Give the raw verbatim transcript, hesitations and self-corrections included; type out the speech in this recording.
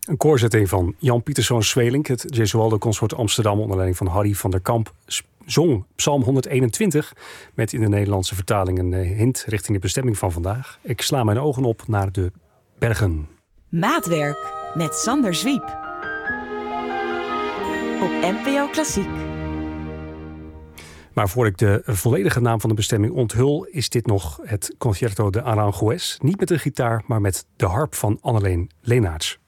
Een koorzetting van Jan Pieterszoon Sweelinck. Het Gesualdo Consort Amsterdam onder leiding van Harry van der Kamp zong Psalm honderdeenentwintig... met in de Nederlandse vertaling een hint richting de bestemming van vandaag. Ik sla mijn ogen op naar de bergen. Maatwerk met Sander Zwiep. Op N P O Klassiek. Maar voor ik de volledige naam van de bestemming onthul, is dit nog het Concerto de Aranjuez. Niet met de gitaar, maar met de harp van Anneleen Leenaerts.